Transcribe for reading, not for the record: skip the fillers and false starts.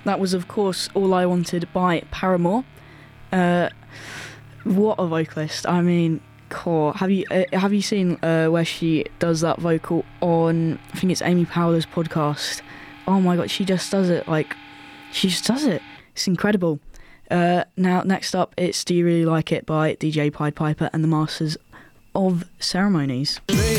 that was, of course, All I Wanted by Paramore. What a vocalist. I mean, cool. Have you seen where she does that vocal on, I think it's Amy Poehler's podcast? Oh my god, she just does it. It's incredible. Now, next up, it's Do You Really Like It by DJ Pied Piper and the Masters of Ceremonies. Play